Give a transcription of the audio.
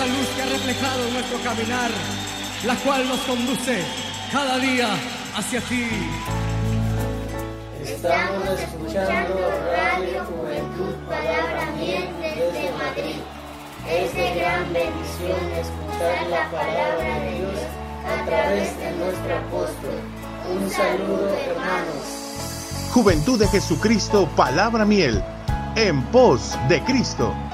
esa luz que ha reflejado nuestro caminar, la cual nos conduce cada día hacia ti. Estamos escuchando Radio Juventud Palabra Miel desde Madrid. Es de gran bendición escuchar la palabra de Dios a través de nuestro apóstol. Un saludo, hermanos. Juventud de Jesucristo, Palabra Miel, en pos de Cristo.